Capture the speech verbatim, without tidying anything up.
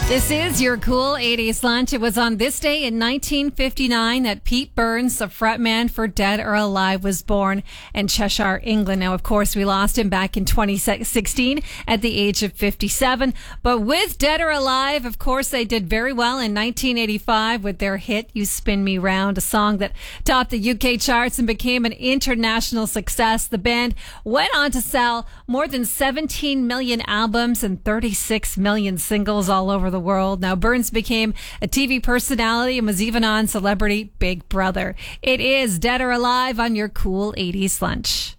This is your cool eighties lunch. It was on this day in nineteen fifty-nine that Pete Burns, the frontman for Dead or Alive, was born in Cheshire, England. Now, of course, we lost him back in twenty sixteen at the age of fifty-seven. But with Dead or Alive, of course, they did very well in nineteen eighty-five with their hit You Spin Me Round, a song that topped the U K charts and became an international success. The band went on to sell more than seventeen million albums and thirty-six million singles all over the world. Now, Burns became a T V personality and was even on Celebrity Big Brother. It is Dead or Alive on your cool eighties lunch.